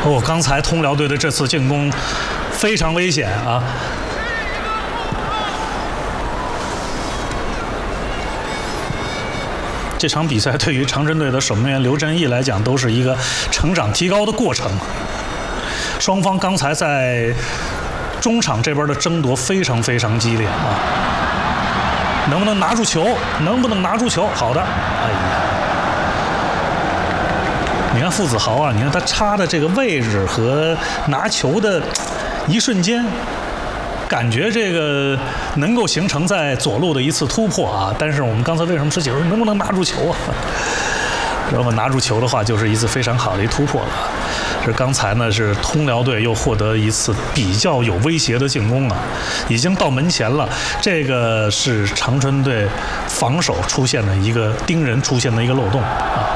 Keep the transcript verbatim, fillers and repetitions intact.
哦，刚才通辽队的这次进攻非常危险啊！这场比赛对于长春队的守门员刘振义来讲，都是一个成长提高的过程。双方刚才在中场这边的争夺非常非常激烈啊！能不能拿住球？能不能拿住球？好的，哎呀！你看傅子豪啊，你看他插的这个位置和拿球的一瞬间，感觉这个能够形成在左路的一次突破啊。但是我们刚才为什么说解说能不能拿住球啊？如果拿住球的话，就是一次非常好的一突破了。这刚才呢是通辽队又获得一次比较有威胁的进攻啊，已经到门前了。这个是长春队防守出现的一个盯人出现的一个漏洞啊。